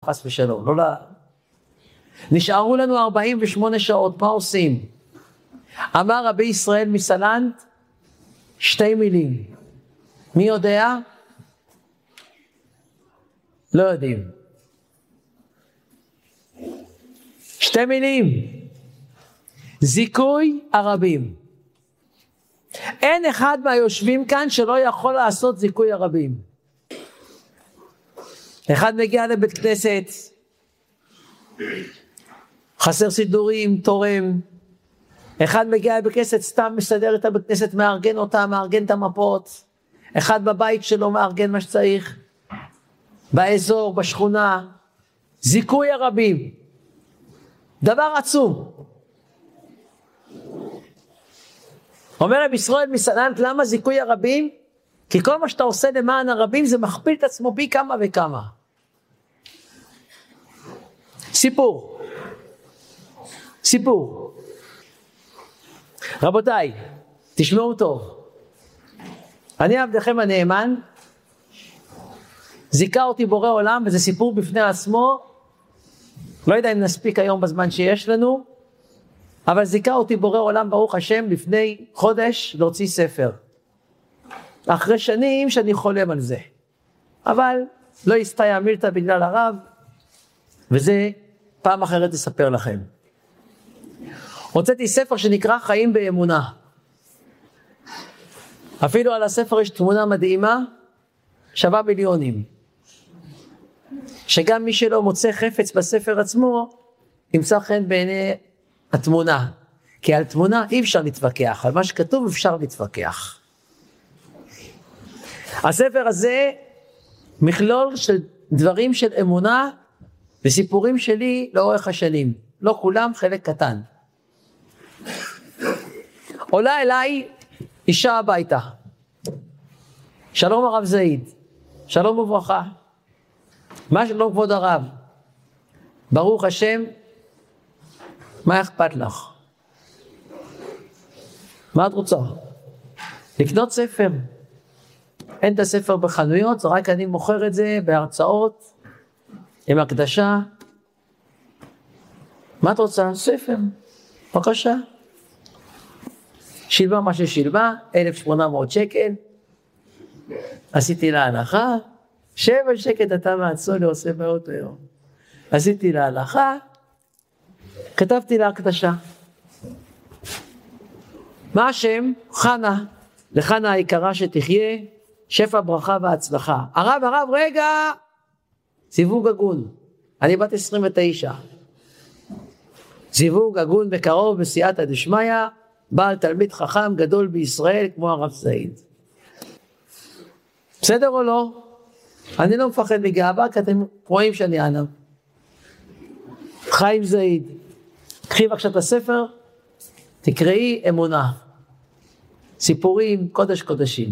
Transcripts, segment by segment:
חס ושלום, לא. נשארו לנו 48 שעות, מה עושים? אמר רבי ישראל מסלנט, 2 מילים. מי יודע? לא יודעים. 2 מילים. זיכוי הרבים. אין אחד מהיושבים כאן שלא יכול לעשות זיכוי הרבים. אחד מגיע לבית כנסת, חסר סידורים, תורם. אחד מגיע לבית כנסת, סתם מסדר את הבית כנסת, מארגן אותה, מארגן את המפות. אחד בבית שלו מארגן מה שצריך. באזור, בשכונה. זיכוי הרבים. דבר עצום. אומר רבי ישראל מסלנט, למה זיכוי הרבים? כי כל מה שאתה עושה למען הרבים, זה מכפיל את עצמו פי כמה וכמה. סיפור. רבותיי, תשמעו טוב. אני עבדכם הנאמן, זיכה אותי בורא עולם, וזה סיפור בפני עצמו, לא יודע אם נספיק היום בזמן שיש לנו, אבל זיכה אותי בורא עולם ברוך השם לפני חודש להוציא ספר. אחרי שנים שאני חולם על זה. אבל לא הסתייע מילתא בגלל הרב, וזה פעם אחרת אספר לכם. הוצאתי ספר שנקרא חיים באמונה. אפילו על הספר יש תמונה מדהימה, שווה מיליונים. שגם מי שלא מוצא חפץ בספר עצמו, ימצא חן בעיני התמונה. כי על תמונה אי אפשר להתווכח, על מה שכתוב אפשר להתווכח. הספר הזה מכלול של דברים של אמונה וסיפורים שלי לאורך השנים. לא כולם, חלק קטן. עולה אליי אישה הביתה. שלום הרב זעיד. שלום וברכה. מה שלום כבוד הרב? ברוך השם. מה אכפת לך? מה את רוצה? לקנות ספר. אין את הספר בחנויות, רק אני מוכר את זה בהרצאות, עם הקדשה. מה את רוצה? ספר. בבקשה. שילמה מה ששילמה, 1,800 שקל. עשיתי לה הנחה, 7 שקל אתה מעצו עושה באותו יום. עשיתי לה הנחה, כתבתי לה הקדשה. מה השם? חנה. לחנה היקרה שתחיה, שפע ברכה והצלחה. הרב, רגע! זיווג הגון. אני בת 29. זיווג הגון בקרוב בסייעתא דשמיא, בעל תלמיד חכם גדול בישראל כמו הרב זעיד. בסדר או לא? אני לא מפחד מגאווה, כי אתם רואים שאני ענב. חיים זעיד. קחי בבקשה את הספר, תקראי אמונה. סיפורים, קודש קודשים.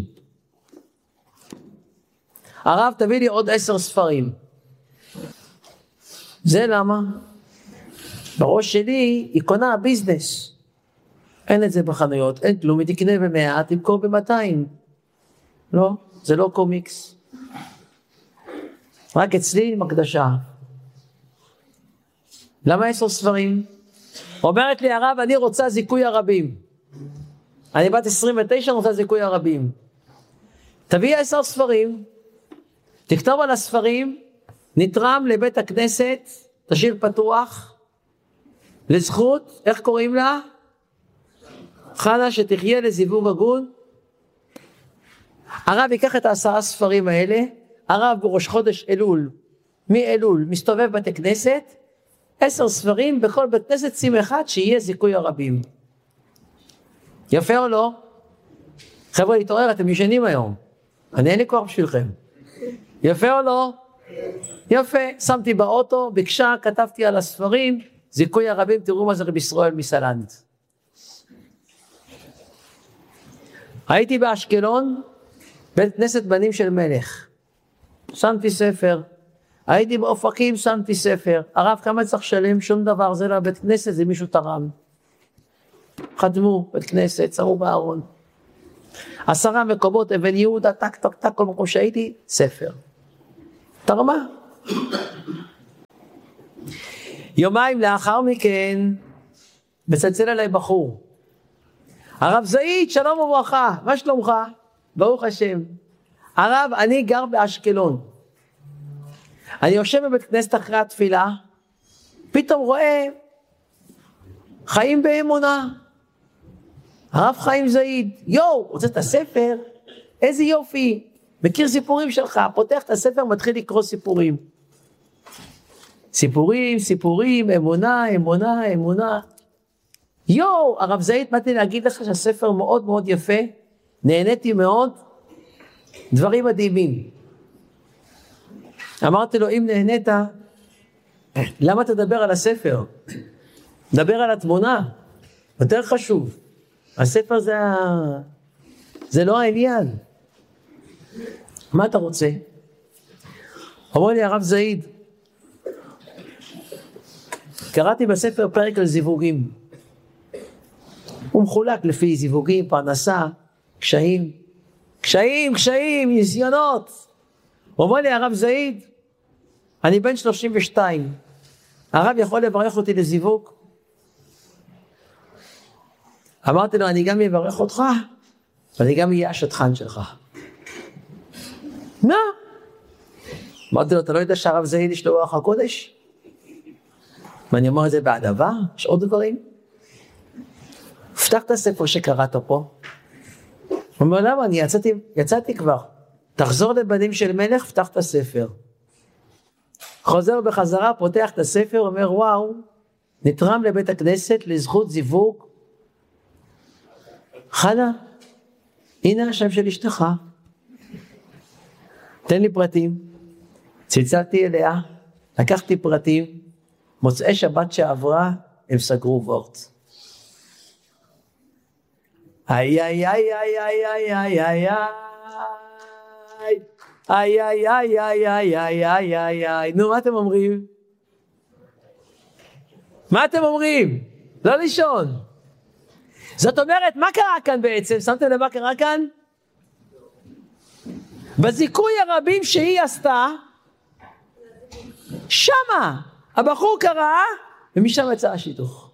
הרב תביא לי עוד 10 ספרים. זה למה? בראש שלי היא קונה ביזנס. אין את זה בחנויות, אין כלום, היא תקנה ב100, תמכור ב200. לא, זה לא קומיקס. רק אצלי עם הקדשה. למה 10 ספרים? אומרת לי הרב, אני רוצה זיכוי הרבים. אני בת 29, אני רוצה זיכוי הרבים. תביא 10 ספרים, תכתוב על הספרים, נתרם לבית הכנסת, תשאיר פתוח, לזכות, איך קוראים לה? חנה שתחיה לזיווג הגון. הרב ייקח את 10 ספרים האלה, הרב בראש חודש אלול, מאלול, מסתובב בתי כנסת, 10 ספרים, בכל בית כנסת שים אחד שיהיה זיכוי הרבים. יפה או לא? חבר'ה, להתעורר, אתם ישנים היום. אני אין לי כוח בשבילכם. יפה או לא? יפה, שמתי באוטו, ביקשה, כתבתי על הספרים, זיכוי הרבים, תראו מה זה רבי ישראל מסלנט. הייתי באשקלון, בית כנסת בנים של מלך. שמתי ספר. הייתי באופקים, שמתי ספר. הרב, כמה צריך לשלם? שום דבר, זה לא בית כנסת, זה מישהו תרם. חדמו, בית כנסת, שמו בארון. 10 מקומות, אבן יהודה, טק, כל מקום שהייתי, ספר. תרמה. יומיים לאחר מכן, מצלצל אליי בחור. הרב זעיד, שלום וברכה, מה שלומך? ברוך השם. הרב, אני גר באשקלון. אני יושב בבית כנסת אחרי התפילה, פתאום רואה חיים באמונה. הרב חיים זעיד, רוצה את הספר? איזה יופי, מכיר סיפורים שלך, פותח את הספר, מתחיל לקרוא סיפורים. סיפורים, אמונה. הרב זעיד, באתי להגיד לך שהספר מאוד מאוד יפה, נהניתי מאוד, דברים מדהימים. אמרתי לו, אם נהנית, למה תדבר על הספר? דבר על התמונה, יותר חשוב. הספר זה לא העניין. מה אתה רוצה? אומר לי הרב זעיד, קראתי בספר פרק על זיווגים. הוא מחולק לפי זיווגים, פרנסה, קשיים, ניסיונות. הוא אומר לי הרב זעיד, אני בן 32, הרב יכול לברך אותי לזיווג? אמרתי לו, אני גם אברך אותך, ואני גם אהיה השטחן שלך. מה? אמרתי לו, אתה לא יודע שהרב זעיד יש לו רוח הקודש? ואני אומר את זה בעדבה, יש עוד דברים? פתח את הספר שקראת פה. הוא אומר, למה? אני יצאתי כבר. תחזור לבנים של מלך, פתח את הספר. חוזר בחזרה, פותח את הספר, אומר, וואו, נתרם לבית הכנסת לזכות זיווג. חנה, הנה השם של אשתך. תן לי פרטים. צלצלתי אליה, לקחתי פרטים, מוצאי שבת שעברה, הם סגרו וורט. איי, נו, מה אתם אומרים? לא לישון. זאת אומרת, מה קרה כאן בעצם? שמתם לב מה קרה כאן? בזיכוי הרבים שהיא עשתה, שמה הבחור קרא, ומשם יצא השיתוך.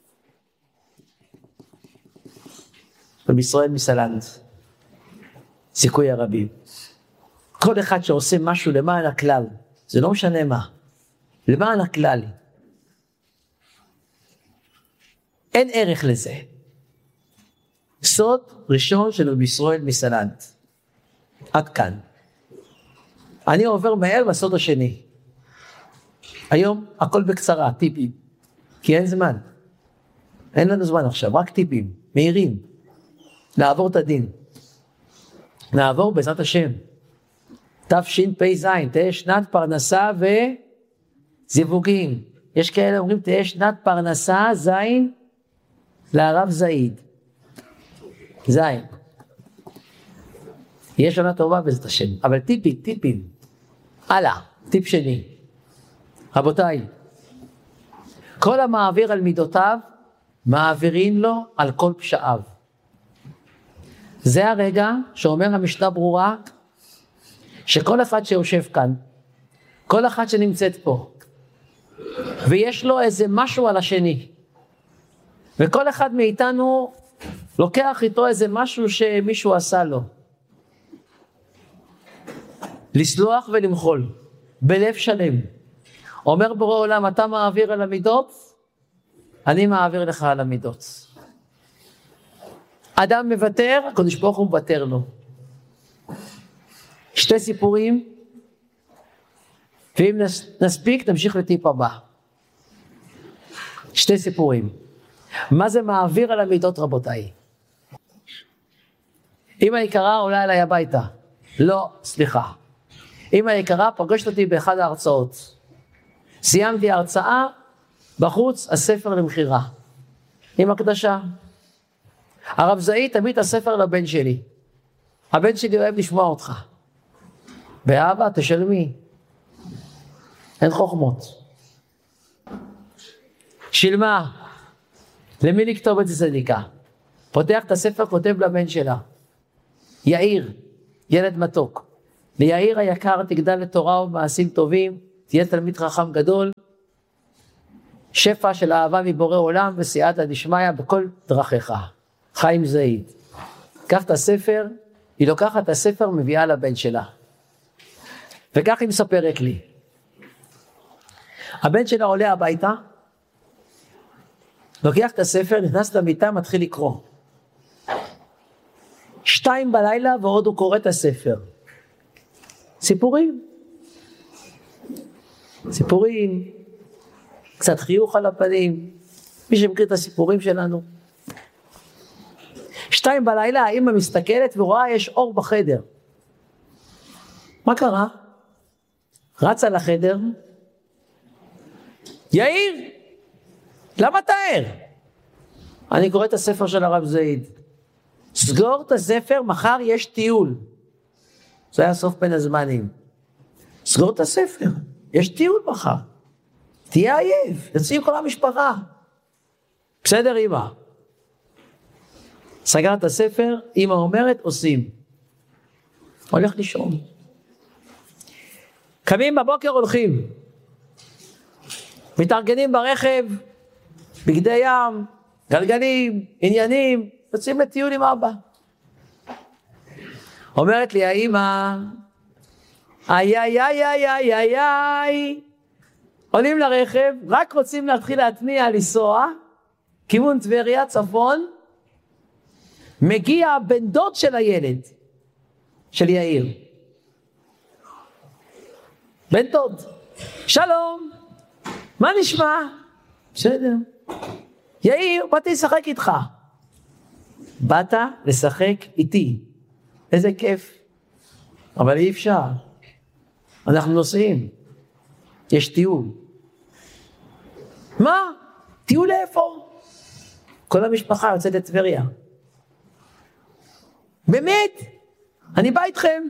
בישראל מסלנט, זיכוי הרבים. כל אחד שעושה משהו למען הכלל, זה לא משנה מה, למען הכלל. אין ערך לזה. סוד ראשון של בישראל מסלנט. עד כאן. אני עובר מהר לסוד השני. היום הכל בקצרה, טיפים. כי אין זמן. אין לנו זמן עכשיו, רק טיפים, מהירים. נעבור את הדין. נעבור בעזרת השם. תשפ"ז, תהיה שנת פרנסה וזיווגים. יש כאלה אומרים, תהיה שנת פרנסה, זין, לרב זעיד. זין. יהיה שנה טובה בעזרת השם. אבל טיפים. הלאה, טיפ שני. רבותיי, כל המעביר על מידותיו, מעבירים לו על כל פשעיו. זה הרגע שאומר המשנה ברורה, שכל אחד שיושב כאן, כל אחד שנמצאת פה, ויש לו איזה משהו על השני, וכל אחד מאיתנו לוקח איתו איזה משהו שמישהו עשה לו, לסלוח ולמחול, בלב שלם. אומר בורא עולם, אתה מעביר על המידות, אני מעביר לך על המידות. אדם מוותר, הקדוש ברוך הוא מוותר לו. שתי סיפורים, ואם נספיק נמשיך לטיפ הבא. שתי סיפורים. מה זה מעביר על המידות, רבותיי? אמא יקרה עולה אליי הביתה. לא, סליחה. אמא יקרה פגשת אותי באחד ההרצאות. סיימתי הרצאה, בחוץ הספר למחירה. עם הקדשה. הרב זעיד תמיד הספר לבן שלי. הבן שלי אוהב לשמוע אותך. באבא תשלמי. אין חוכמות. שילמה. למי לכתוב את זה צדיקה? פותח את הספר, כותב לבן שלה. יאיר, ילד מתוק. ליאיר היקר תגדל לתורה ומעשים טובים, תהיה תלמיד חכם גדול. שפע של אהבה מבורא עולם וסייעתא דשמיא בכל דרכיך. חיים זעיד. קח את הספר, היא לוקחת את הספר, מביאה לבן שלה. וכך היא מספרת לי. הבן שלה עולה הביתה, לוקח את הספר, נכנס למיטה, מתחיל לקרוא. 2 בלילה ועוד הוא קורא את הספר. סיפורים. סיפורים. קצת חיוך על הפנים. מי שמכיר את הסיפורים שלנו. 2 בלילה, האמא מסתכלת ורואה יש אור בחדר. מה קרה? רצה לחדר. יאיר, למה אתה ער? אני קורא את הספר של הרב זעיד. סגור את הספר, מחר יש טיול. זה היה סוף בין הזמנים. סגור את הספר, יש טיול מחר. תהיה עייף, יוצאים כל המשפחה. בסדר אמא. סגר את הספר, אמא אומרת, עושים. הולך לישון. קמים בבוקר, הולכים. מתארגנים ברכב, בגדי ים, גלגלים, עניינים, יוצאים לטיול עם אבא. אומרת לי האמא, איי איי איי איי איי איי איי, עולים לרכב, רק רוצים להתחיל להתניע, לנסוע, כיוון טבריה, צפון, מגיע בן דוד של הילד, של יאיר. בן דוד, שלום, מה נשמע? בסדר. יאיר, באתי לשחק איתך. באת לשחק איתי. איזה כיף. אבל אי אפשר. אנחנו נוסעים. יש טיול. מה? טיול איפה? כל המשפחה יוצאת לטבריה. באמת? אני בא איתכם.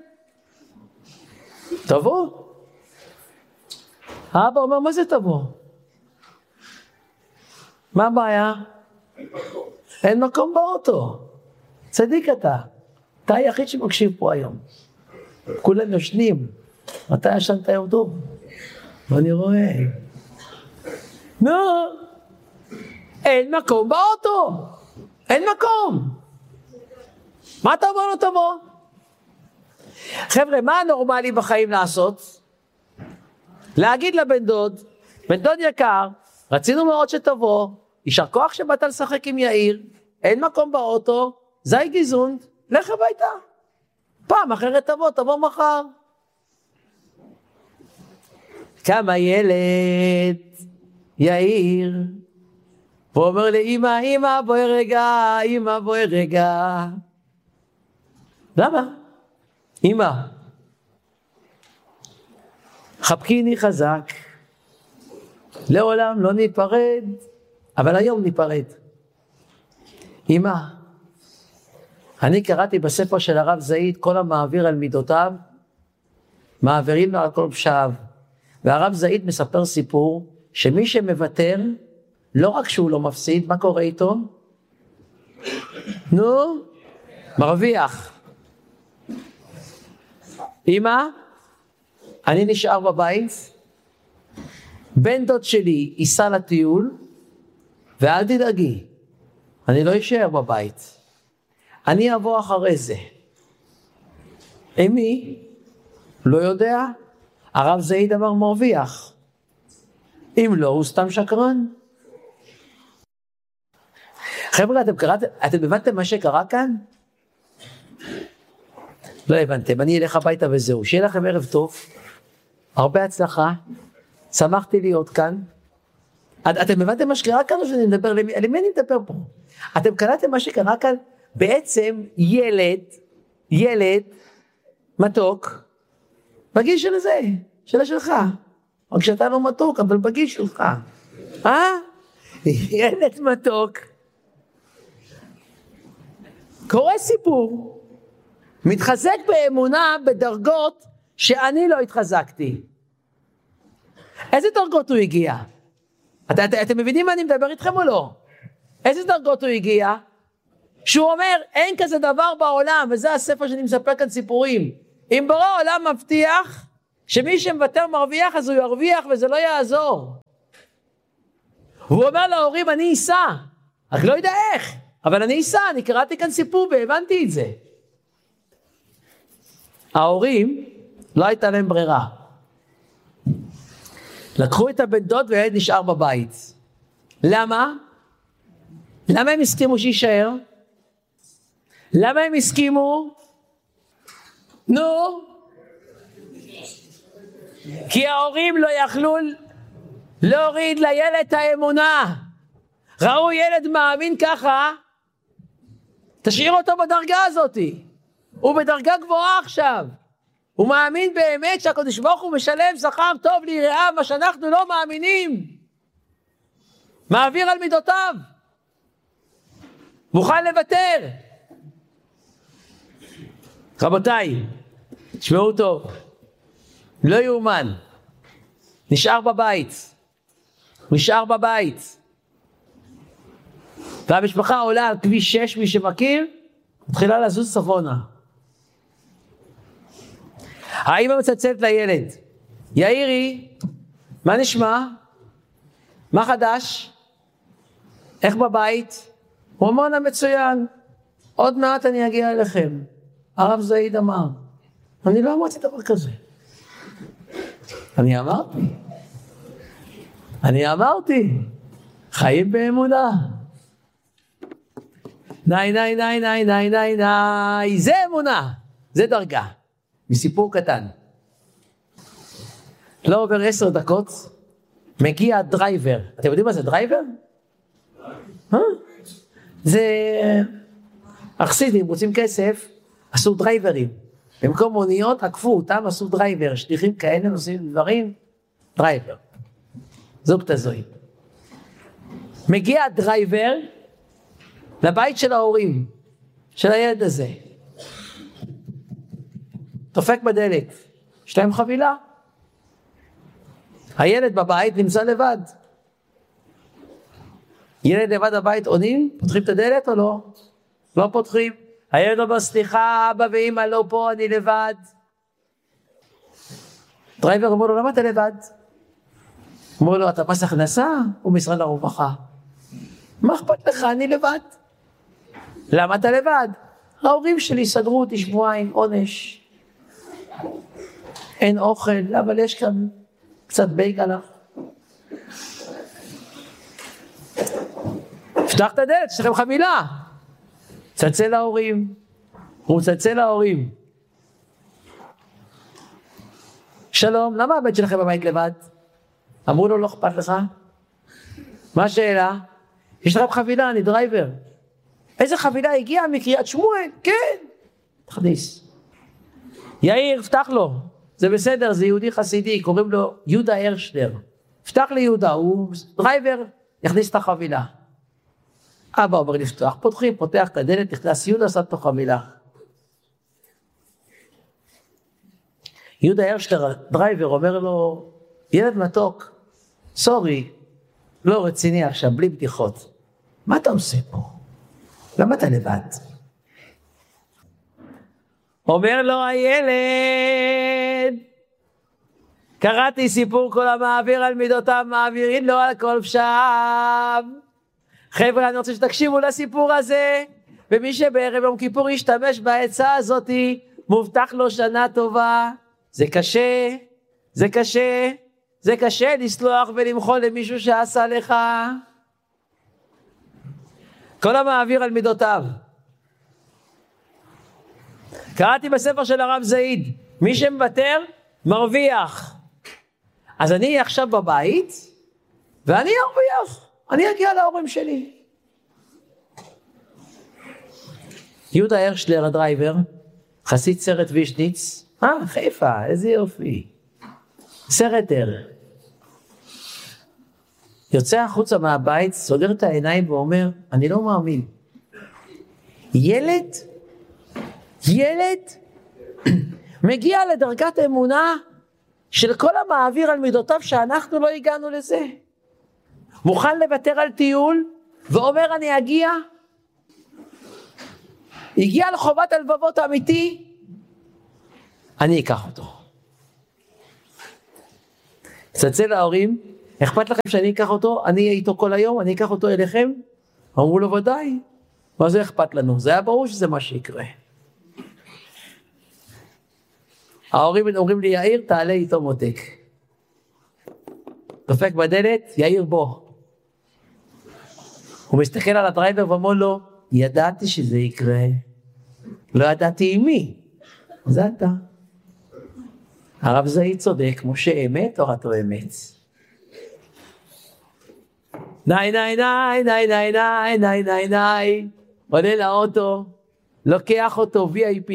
תבוא. האבא אומר, מה זה תבוא? מה הבעיה? אין מקום באוטו. צדיק אתה. אתה היחיד שמקשיב פה היום. כולם ישנים. אתה ישנת היום טוב. ואני רואה. נו. אין מקום באוטו. אין מקום. מה אתה אומר לו תבוא? חבר'ה, מה הנורמלי בחיים לעשות? להגיד לבן דוד, בן דוד יקר, רצינו מאוד שתבוא, יישר כוח שבאת לשחק עם יאיר, אין מקום באוטו, זי גיזונד, לך הביתה. פעם אחרת תבוא מחר. כמה ילד, יאיר, והוא אומר לי, אמא בואי רגע, אמא בואי רגע. למה? אמא, חבקיני חזק, לעולם לא ניפרד, אבל היום ניפרד. אמא, אני קראתי בספר של הרב זעיד, כל המעביר על מידותיו, מעבירים לו על כל פשעיו. והרב זעיד מספר סיפור, שמי שמוותר, לא רק שהוא לא מפסיד, מה קורה איתו? נו, מרוויח. אמא, אני נשאר בבית, בן דוד שלי ייסע לטיול, ואל תדאגי, אני לא אשאר בבית. אני אבוא אחרי זה. אמי, לא יודע, הרב זעיד אמר מרוויח. אם לא, הוא סתם שקרן. חבר'ה, אתם הבנתם מה שקרה כאן? לא הבנתם, אני אלך הביתה וזהו. שיהיה לכם ערב טוב, הרבה הצלחה, שמחתי להיות כאן. אתם הבנתם מה שקרה כאן או שאני מדבר, למי אני מדבר פה? אתם קלטתם מה שקרה כאן? בעצם ילד מתוק, בגיל של זה, שלך. רק שאתה לא מתוק, אבל בגיל שלך. ילד מתוק. קורא סיפור, מתחזק באמונה בדרגות שאני לא התחזקתי. איזה דרגות הוא הגיע? אתם מבינים מה אני מדבר איתכם או לא? איזה דרגות הוא הגיע? שהוא אומר, אין כזה דבר בעולם, וזה הספר שאני מספר כאן סיפורים. אם ברא העולם מבטיח, שמי שמוותר מרוויח, אז הוא ירוויח וזה לא יעזור. הוא אומר להורים, אני אסע, רק לא יודע איך, אבל אני אסע, אני קראתי כאן סיפור והבנתי את זה. ההורים, לא הייתה להם ברירה. לקחו את הבן דוד והילד נשאר בבית. למה? למה הם הסכימו שישאר? למה הם הסכימו? נו? כי ההורים לא יכלו להוריד לילד את האמונה. ראו ילד מאמין ככה, תשאיר אותו בדרגה הזאת. הוא בדרגה גבוהה עכשיו. הוא מאמין באמת שהקדוש ברוך הוא משלם שכר טוב ליראיו, מה שאנחנו לא מאמינים. מעביר על מידותיו. מוכן לוותר. רבותיי, תשמעו טוב. לא יאומן. נשאר בבית. נשאר בבית. והמשפחה עולה על כביש 6, מי שמכיר, מתחילה לזוז צפונה. האמא מצלצלת לילד, יאירי, מה נשמע? מה חדש? איך בבית? הוא אומר לה מצוין, עוד מעט אני אגיע אליכם. הרב זעיד אמר, אני לא אמרתי דבר כזה. אני אמרתי, חיים באמונה. ני, זה אמונה, זה דרגה. מסיפור קטן. לא עובר 10 דקות, מגיע דרייבר. אתם יודעים מה זה דרייבר? זה החסידים, רוצים כסף, עשו דרייברים. במקום מוניות, עקפו אותם, עשו דרייבר. שליחים כאלה עושים דברים, דרייבר. זוג תזוי. מגיע דרייבר לבית של ההורים, של הילד הזה. דופק בדלת, יש להם חבילה. הילד בבית נמצא לבד. ילד לבד בבית עונים, פותחים את הדלת או לא? לא פותחים. הילד אומר, סליחה, אבא ואמא לא פה, אני לבד. דרייבר אומר לו, למה אתה לבד? אומר לו, אתה מס הכנסה או משרד הרווחה? מה אכפת לך, אני לבד. למה אתה לבד? ההורים שלי סדרו אותי שבועיים, עונש. אין אוכל, אבל יש כאן קצת בייגלה. פתח את הדלת, יש לכם חבילה. צלצל להורים. הוא מצלצל להורים. שלום, למה הבית שלכם בבית לבד? אמרו לו, לא אכפת לך. מה השאלה? יש לכם חבילה, אני דרייבר. איזה חבילה הגיעה מקריית שמואל? כן. תכניס. יאיר, פתח לו. זה בסדר, זה יהודי חסידי, קוראים לו יהודה הרשלר. פתח לי יהודה, הוא דרייבר, יכניס את החבילה. אבא אומר לפתוח, פותחים, פותח את הדלת, נכנס יהודה, שם את החבילה. יהודה הרשלר, דרייבר, אומר לו, ילד מתוק, סורי, לא רציני עכשיו, בלי בדיחות. מה אתה עושה פה? למה אתה לבד? אומר לו הילד, קראתי סיפור כל המעביר על מידותיו, מעבירים לו על כל פשעיו. חבר'ה, אני רוצה שתקשיבו לסיפור הזה, ומי שבערב יום כיפור ישתמש בעצה הזאת, מובטח לו שנה טובה. זה קשה, זה קשה, זה קשה לסלוח ולמחול למישהו שעשה לך. כל המעביר על מידותיו. קראתי בספר של הרב זעיד, מי שמוותר מרוויח. אז אני אהיה עכשיו בבית, ואני ארוויח, אני אגיע להורים שלי. יהודה הרשלר הדרייבר, חסיד סרט וישניץ, חיפה, איזה יופי. סרטר. יוצא החוצה מהבית, סוגר את העיניים ואומר, אני לא מאמין. ילד מגיע לדרגת אמונה של כל המעביר על מידותיו שאנחנו לא הגענו לזה. מוכן לוותר על טיול ואומר אני אגיע. הגיע לחובת הלבבות האמיתי, אני אקח אותו. צלצל להורים, אכפת לכם שאני אקח אותו, אני אהיה איתו כל היום, אני אקח אותו אליכם? אמרו לו ודאי, מה זה אכפת לנו? זה היה ברור שזה מה שיקרה. ההורים אומרים לי, יאיר, תעלה איתו מותק. דופק בדלת, יאיר בוא. הוא מסתכל על הדרייבר ואומר לו, ידעתי שזה יקרה. לא ידעתי עם מי. זה אתה. הרב זאי צודק, משה אמת, תורתו אמת. ניי, ניי, ניי, ניי, ניי, ניי, ניי, ניי, ניי. עולה לאוטו, לוקח אותו VIP.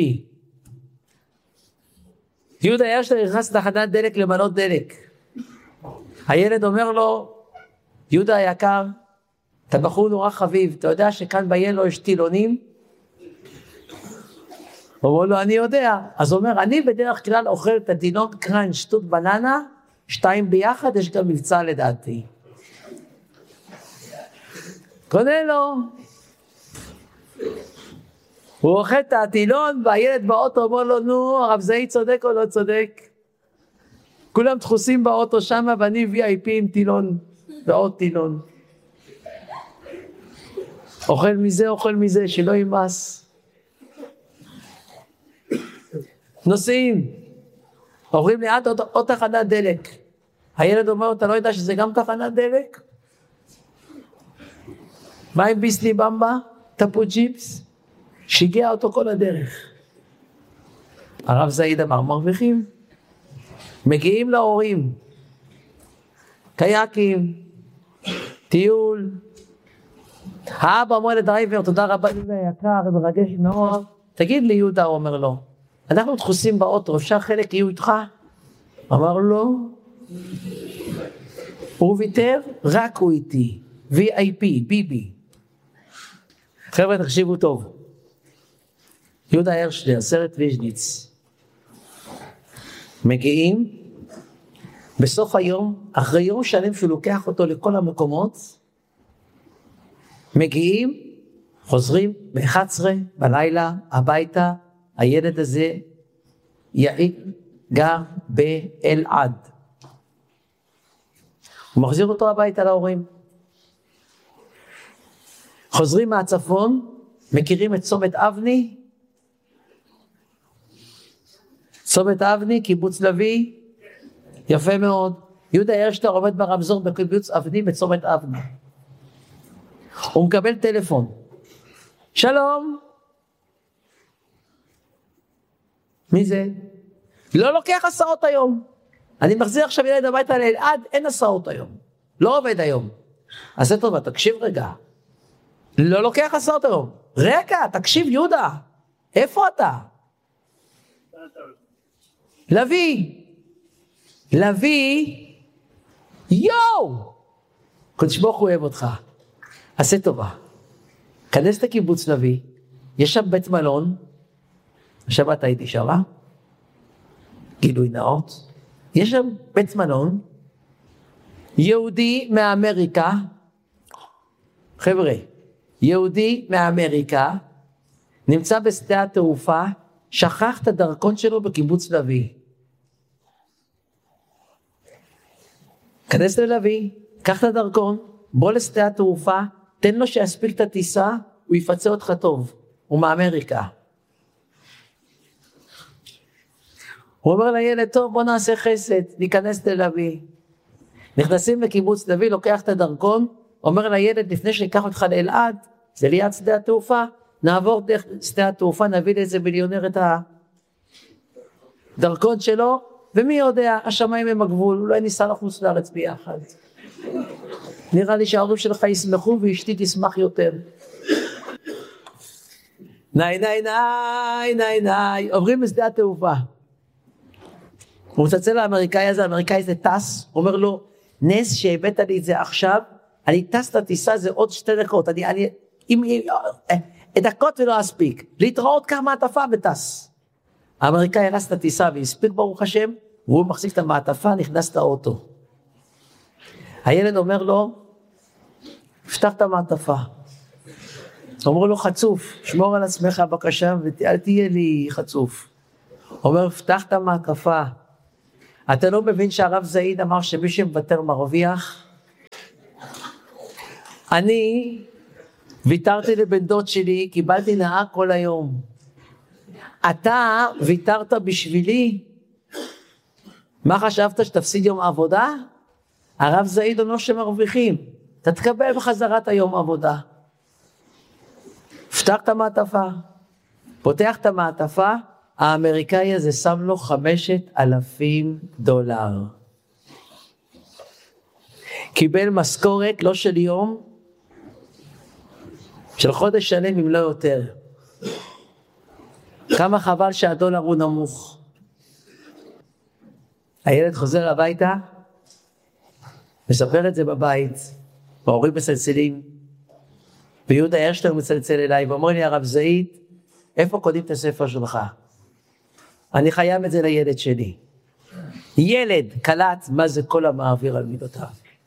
יהודה ירשטיין נכנס לתחנת דלק למנות דלק. הילד אומר לו, יהודה היקר, אתה בחור נורא חביב, אתה יודע שכאן ביילו יש טילונים? הוא אומר לו, אני יודע. אז הוא אומר, אני בדרך כלל אוכל את הטילון קראנץ' שטות בננה, 2 ביחד, יש גם מבצע לדעתי. קונה לו. הוא אוכל את הטילון, והילד באוטו אומר לו, נו, הרב זאי צודק או לא צודק? כולם דחוסים באוטו שם, ואני VIP עם טילון, ועוד טילון. אוכל מזה, שלא ימאס. נוסעים, עוברים ליד עוד תחנת דלק. הילד אומר, אתה לא יודע שזה גם תחנת דלק? מה עם ביסלי במבה? טפו ג'יפס? שיגע אותו כל הדרך. הרב זאיד אמר, מרוויחים. מגיעים להורים, קייקים, טיול. האבא אומר לדרייבר, תודה רבה לי היקר, מרגש מאוד. תגיד לי יהודה, הוא אומר לו, אנחנו דחוסים באוטו, אפשר חלק יהיו איתך? אמר לו, הוא ויתר, רק הוא איתי, VIP, ביבי. חבר'ה, תקשיבו טוב. יהודה הרשטיין, סרט ויז'ניץ. מגיעים, בסוף היום, אחרי יום שלם שלוקח אותו לכל המקומות, מגיעים, חוזרים ב-11 בלילה הביתה, הילד הזה יעיל גר באלעד. הוא מחזיר אותו הביתה להורים. חוזרים מהצפון, מכירים את צומת אבני? צומת אבני, קיבוץ לוי, יפה מאוד. יהודה הרשטיין עומד ברמזור בקיבוץ אבני בצומת אבני. הוא מקבל טלפון. שלום. מי זה? לא לוקח הסעות היום. אני מחזיר עכשיו ילד הביתה לאלעד, אין הסעות היום. לא עובד היום. אז זה טוב, תקשיב רגע. לא לוקח הסעות היום. רגע, תקשיב יהודה. איפה אתה? לוי. יואו. קדוש ברוך הוא אוהב אותך. עשה טובה. כנס את הקיבוץ לוי. יש שם בית מלון. השבת הייתי שמה. גילוי נאות. יש שם בית מלון. יהודי מאמריקה. חבר'ה. יהודי מאמריקה. נמצא בשדה התעופה. שכח את הדרכון שלו בקיבוץ לוי. כנס ללוי. קח את הדרכון. בוא לשדה התעופה. תן לו שיספיק את הטיסה. הוא יפצה אותך טוב. הוא מאמריקה. הוא אומר לילד, טוב, בוא נעשה חסד, ניכנס ללוי. נכנסים לקיבוץ לוי, לוקח את הדרכון, אומר לילד, לפני שניקח אותך לאלעד, זה ליד שדה התעופה, נעבור דרך שדה התעופה, נביא לאיזה מיליונר את הדרכון שלו, ומי יודע, השמיים הם הגבול, אולי ניסע לחוץ לארץ ביחד. נראה לי שההורים שלך ישמחו, ואשתי תשמח יותר. ניי, עוברים בשדה התעופה. הוא מצלצל לאמריקאי הזה, האמריקאי הזה טס, אומר לו, נס שהבאת לי את זה עכשיו, אני טס לטיסה, זה עוד 2 דקות, דקות ולא אספיק, להתראות כמה מעטפה וטס. האמריקאי הרס את הטיסה והספיק ברוך השם, והוא מחזיק את המעטפה, נכנס לאוטו. הילד אומר לו, פתח את המעטפה. אומר לו, חצוף, שמור על עצמך בבקשה, ואל תהיה לי חצוף. אומר, פתח את המעטפה. אתה לא מבין שהרב זעיד אמר שמי שמוותר מרוויח? אני ויתרתי לבן דוד שלי, קיבלתי נאה כל היום. אתה ויתרת בשבילי? מה חשבת, שתפסיד יום עבודה? הרב זעיד אומר שמרוויחים. אתה תקבל בחזרת היום עבודה. פתח את המעטפה. פותח את המעטפה, האמריקאי הזה שם לו $5,000. קיבל משכורת לא של יום, של חודש שלם אם לא יותר. כמה חבל שהדולר הוא נמוך. הילד חוזר הביתה, מספר את זה בבית, וההורים מצלצלים, ויהודה הרשטר מצלצל אליי, ואומר לי, הרב זעיד, איפה קונים את הספר שלך? אני חייב את זה לילד שלי. ילד קלט מה זה כל המעביר על מידותיו.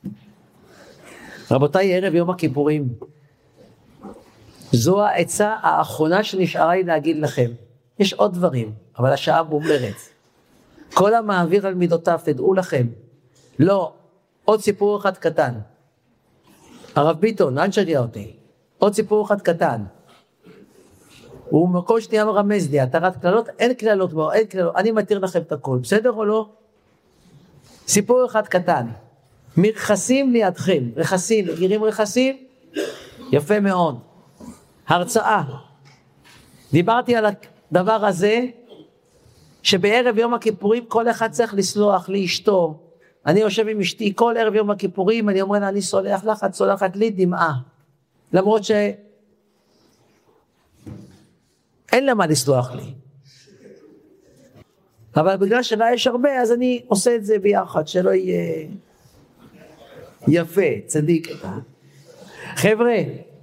רבותיי, ערב יום הכיפורים, זו העצה האחרונה שנשארה לי להגיד לכם. יש עוד דברים, אבל השעה מומרת. כל המעביר על מידותיו, תדעו לכם. לא, עוד סיפור אחד קטן. הרב ביטון, אל תשגע אותי. עוד סיפור אחד קטן. הוא מכל שנייה מרמז לי, התרת כללות, אין כללות בו, אין כללות, אני מתיר לכם את הכל, בסדר או לא? סיפור אחד קטן. מרחסים לידכם, רכסים, מכירים רכסים? יפה מאוד. הרצאה. דיברתי על הדבר הזה, שבערב יום הכיפורים כל אחד צריך לסלוח לאשתו. אני יושב עם אשתי כל ערב יום הכיפורים, אני אומר לה, אני סולח לך, את סולחת לי דמעה. למרות שאין לה מה לסלוח לי. אבל בגלל שלה יש הרבה, אז אני עושה את זה ביחד, שלא יהיה יפה, צדיק. חבר'ה,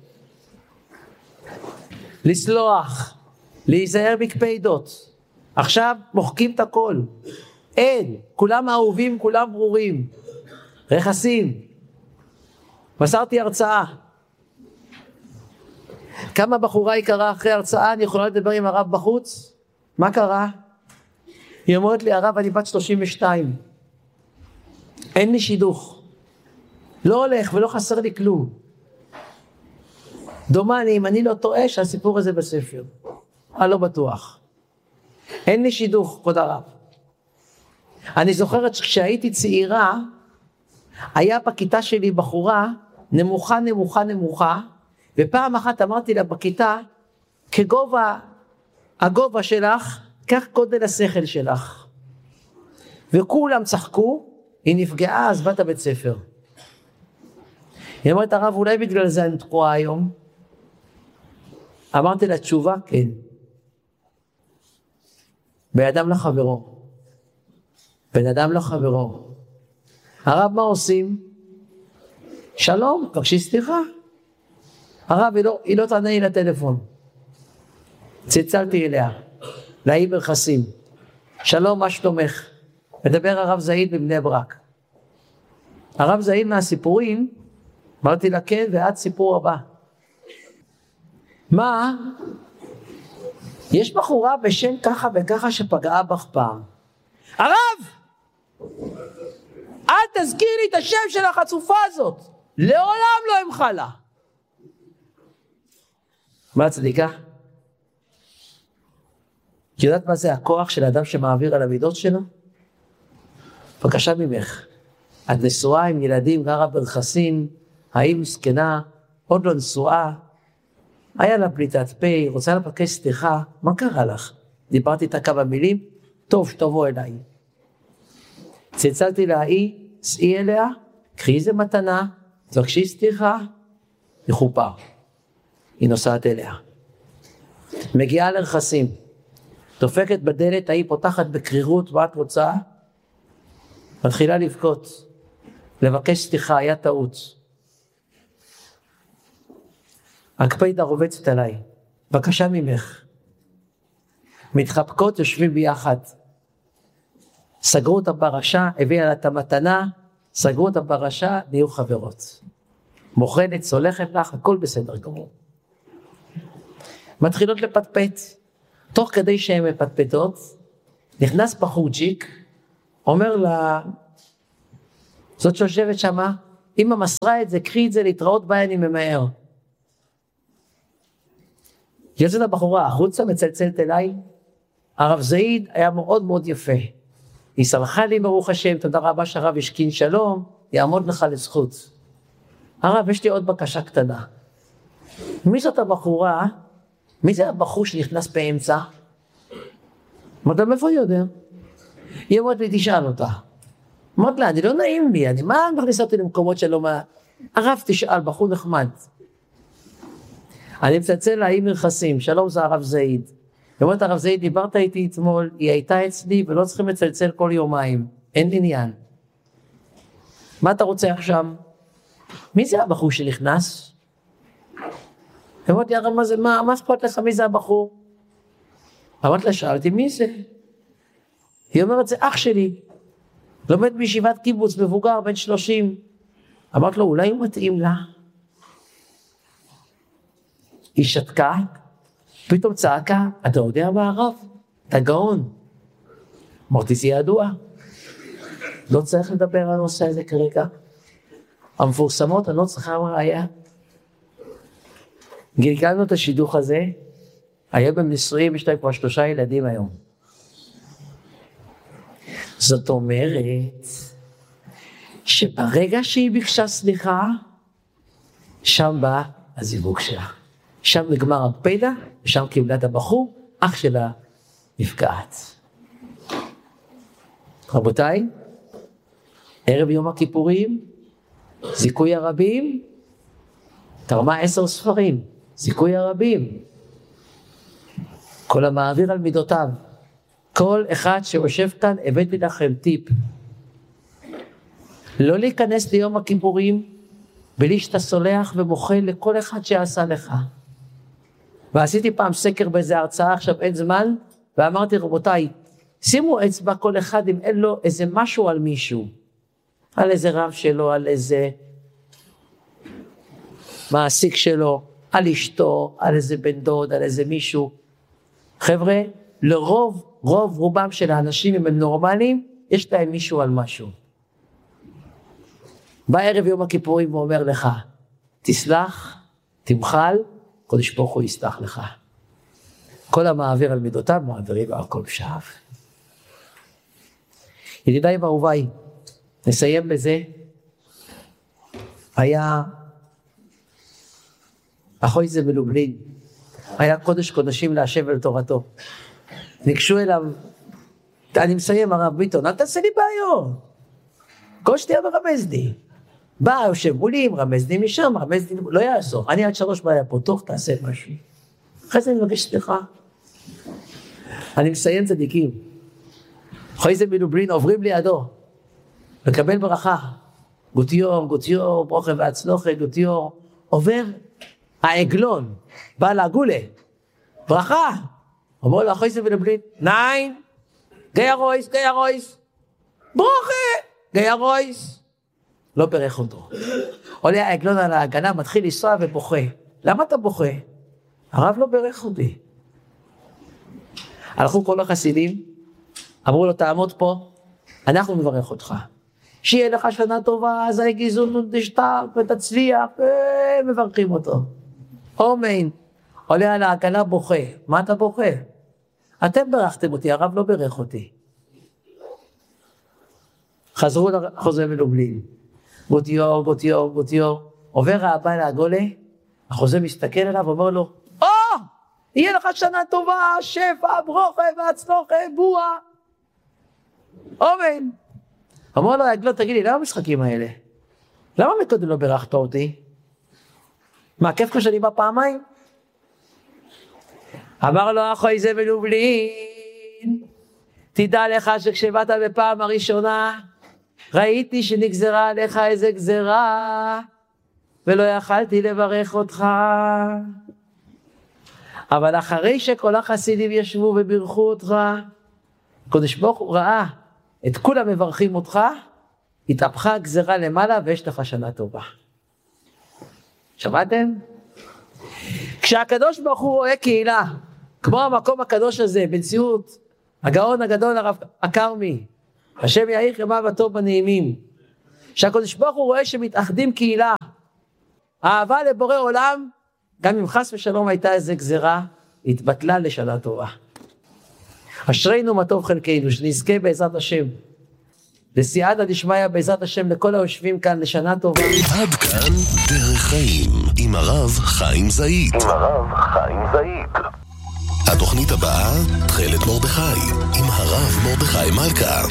לסלוח, להיזהר בקפידות. עכשיו מוחקים את הכל. אין, כולם אהובים, כולם ברורים. רכסים. מסרתי הרצאה. כמה בחורה יקרה אחרי הרצאה, אני יכולה לדבר עם הרב בחוץ? מה קרה? היא אומרת לי, הרב, אני בת 32. אין לי שידוך. לא הולך ולא חסר לי כלום. דומני, אם אני לא טועה, שהסיפור הזה בספר. אני לא בטוח. אין לי שידוך, כבוד הרב. אני זוכרת שכשהייתי צעירה, היה בכיתה שלי בחורה נמוכה, נמוכה, נמוכה, ופעם אחת אמרתי לה בכיתה, הגובה שלך, כך גודל השכל שלך. וכולם צחקו, היא נפגעה, אז בת הבית ספר. היא אמרת, הרב, אולי בגלל זה אני תקועה היום? אמרתי לה תשובה, כן. בן אדם לחברו. בן אדם לחברו. הרב, מה עושים? שלום, בבקשי סליחה. הרב, היא לא תענה לי לטלפון. צלצלתי אליה, להיא מרחסים. שלום, מה שלומך? מדבר הרב זעיד בבני ברק. הרב זעיד מהסיפורים, אמרתי לה כן, ועד סיפור הבא. מה? יש בחורה בשם ככה וככה שפגעה בך פעם. הרב! אל תזכיר לי את השם של החצופה הזאת. לעולם לא אמחה לה. מה הצדיקה? יודעת מה זה הכוח של האדם שמעביר על המידות שלו? בבקשה ממך. את נשואה עם ילדים, גרה ברכסים, האם זקנה, עוד לא נשואה, היה לה פליטת פה, רוצה לבקש סליחה, מה קרה לך? דיברתי איתה כמה מילים, טוב, שתבוא אליי. צלצלתי לה, סעי אליה, קחי איזה מתנה, תבקשי סליחה, יחופר. היא נוסעת אליה. מגיעה לרכסים, דופקת בדלת, היא פותחת בקרירות, מה את רוצה? מתחילה לבכות, לבקש סליחה, היה טעות. הקפידה רובצת עליי, בבקשה ממך. מתחבקות, יושבים ביחד. סגרו את הפרשה, הביאה לה את המתנה, סגרו את הפרשה, נהיו חברות. מוכנת, סולחת לך, הכל בסדר גמור. מתחילות לפטפט. תוך כדי שהן מפטפטות, נכנס בחורצ'יק, אומר לה, זאת שיושבת שמה, אמא מסרה את זה, קחי את זה, להתראות בי, אני ממהר. יוצאת הבחורה החוצה, מצלצלת אליי, הרב זעיד היה מאוד מאוד יפה. היא שמחה לי ברוך השם, תודה רבה שהרב השכין שלום, יעמוד לך לזכות. הרב, יש לי עוד בקשה קטנה. מי זאת הבחורה? מי זה הבחור שנכנס באמצע? אמרת, מאיפה אני יודע? היא אמרת לי, תשאל אותה. אמרת לה, אני לא נעים לי, מה מכניסה אותי למקומות שלא מה... הרב תשאל, בחור נחמד. אני מצלצל לה, היא מרחסים, שלום זה הרב זעיד. היא אומרת, הרב זעיד, דיברת איתי אתמול, היא הייתה אצלי ולא צריכים לצלצל כל יומיים, אין עניין. מה אתה רוצה עכשיו? מי זה הבחור שנכנס? היא אומרת לי, הרב, מה אכפת לך, מי זה הבחור? אמרת לה, שאלתי, מי זה? היא אומרת, זה אח שלי, לומד בישיבת קיבוץ, מבוגר, בן 30. אמרת לו, אולי הוא מתאים לה? היא שתקה, פתאום צעקה, אתה יודע מה הרב? אתה גאון. אמרתי, זה ידוע. לא צריך לדבר על הנושא הזה כרגע. המפורסמות, אני לא צריכה ראיה. גלגלנו את השידוך הזה, היה בנישואים, יש להם כבר 3 ילדים היום. זאת אומרת, שברגע שהיא ביקשה סליחה, שם בא הזיווג שלה. שם נגמר הפדע, ושם קיבלה את הבחור, אח שלה נפגעת. רבותיי, ערב יום הכיפורים, זיכוי הרבים, תרמה 10 ספרים, זיכוי הרבים. כל המעביר על מידותיו. כל אחד שיושב כאן, הבאתי לכם טיפ. לא להיכנס ליום הכיפורים, בלי שאתה סולח ומוחל לכל אחד שעשה לך. ועשיתי פעם סקר באיזה הרצאה, עכשיו אין זמן, ואמרתי, רבותיי, שימו אצבע כל אחד אם אין לו איזה משהו על מישהו. על איזה רב שלו, על איזה מעסיק שלו, על אשתו, על איזה בן דוד, על איזה מישהו. חבר'ה, רובם של האנשים, אם הם נורמליים, יש להם מישהו על משהו. בערב יום הכיפורים הוא אומר לך, תסלח, תמחל, קודש ברוך הוא יסלח לך. כל המעביר על מידותיו, מעבירים על כל פשעיו. ידידיי ואהוביי, נסיים בזה. היה אחויזה מלובלין, היה קודש קודשים להשב אל תורתו. ניגשו אליו, אני מסיים הרב ביטון, אל תעשה לי בעיות. כל שתהיה מרמז לי. בא, יושב מולי, מרמז לי משם, מרמז לי, לא יעזור. אני עד 3 בעיה פותח, תעשה משהו. אחרי זה אני מבקש סליחה. אני מסיים צדיקים. אחויזה מלובלין עוברים לידו. לקבל ברכה. גוטיור, ברוכה והצלוחה, גוטיור. עובר העגלון, בא לעגולה. ברכה. אומר לו, אחויזה מלובלין, נין, גיא רויס, ברוכה, גיא רויס. לא ברך אותו. עולה העגלון על ההגנה, מתחיל לנסוע ובוכה. למה אתה בוכה? הרב לא ברך אותי. הלכו כל החסידים, אמרו לו, תעמוד פה, אנחנו נברך אותך. שיהיה לך שנה טובה, אז הגיזון נשתק ותצליח, מברכים אותו. אומן, עולה על ההגנה בוכה. מה אתה בוכה? אתם ברכתם אותי, הרב לא ברך אותי. חזרו לחוזה מלובלין. גוטיור. עובר האבא לעגולה, החוזה מסתכל עליו ואומר לו, יהיה לך שנה טובה, שפע, ברוכה והצלוחה, בועה. אומן. אמר לו, העגלון, תגיד לי, למה המשחקים האלה? למה מקודם לא ברכת אותי? מה, כיף לך שאני בא פעמיים? אמר לו, אחויזה מלובלין, תדע לך שכשבאת בפעם הראשונה, ראיתי שנגזרה עליך איזה גזרה, ולא יכלתי לברך אותך. אבל אחרי שכל החסידים ישבו וברכו אותך, קודש ברוך הוא ראה, את כולם מברכים אותך, התהפכה הגזרה למעלה ויש לך שנה טובה. שמעתם? כשהקדוש ברוך הוא רואה קהילה, כמו המקום הקדוש הזה, בנשיאות, הגאון הגדול הרב הכרמי, השם יאריך ימיו הטוב בנעימים. שהקדוש ברוך הוא רואה שמתאחדים קהילה, אהבה לבורא עולם, גם אם חס ושלום הייתה איזה גזרה, התבטלה לשנה טובה. אשרינו מה טוב חלקנו, שנזכה בעזרת השם, לסייעתא דשמיא בעזרת השם לכל היושבים כאן לשנה טובה. עד כאן דרך חיים עם הרב חיים זעיד. התוכנית הבאה, תכלת מרדכי עם הרב מרדכי מלכה.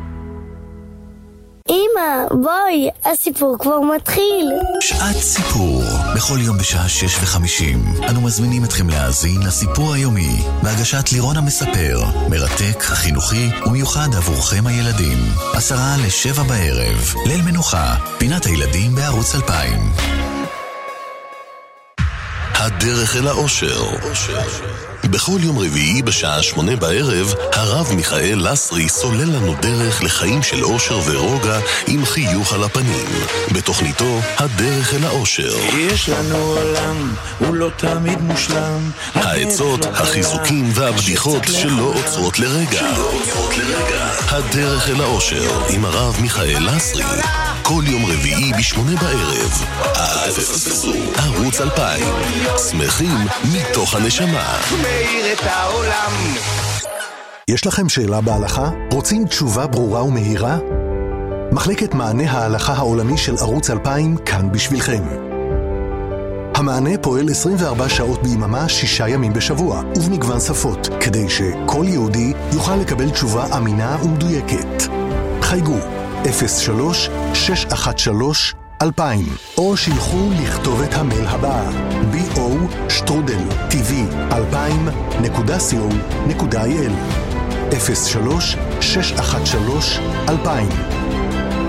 אמא, בואי, הסיפור כבר מתחיל. שעת סיפור, בכל יום בשעה 6:50 אנו מזמינים אתכם להאזין לסיפור היומי בהגשת לירון המספר, מרתק, חינוכי ומיוחד עבורכם הילדים. 6:50 בערב, ליל מנוחה, פינת הילדים בערוץ 2000. הדרך אל האושר. בכל יום רביעי בשעה 8 בערב, הרב מיכאל לסרי סולל לנו דרך לחיים של אושר ורוגע עם חיוך על הפנים. בתוכניתו, הדרך אל האושר. יש לנו עולם, הוא לא תמיד מושלם. העצות, החיזוקים והבדיחות שלא עוצרות לרגע. הדרך אל האושר עם הרב מיכאל לסרי. כל יום רביעי ב8 בערב. אל תפספסו, ערוץ 2000. שמחים מתוך הנשמה. מאיר את העולם. יש לכם שאלה בהלכה? רוצים תשובה ברורה ומהירה? מחלקת מענה ההלכה העולמי של ערוץ 2000 כאן בשבילכם. המענה פועל 24 שעות ביממה, 6 ימים בשבוע, ובמגוון שפות, כדי שכל יהודי יוכל לקבל תשובה אמינה ומדויקת. חייגו 03-613-2000 או שילחו לכתובת המייל הבאה bo@tv2000.co.il 03-613-2000